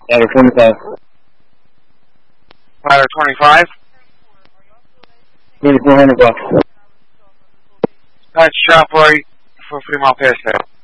Ladder 25. Ladder 25. 2400 bucks. That's shop right for 3 mile past that.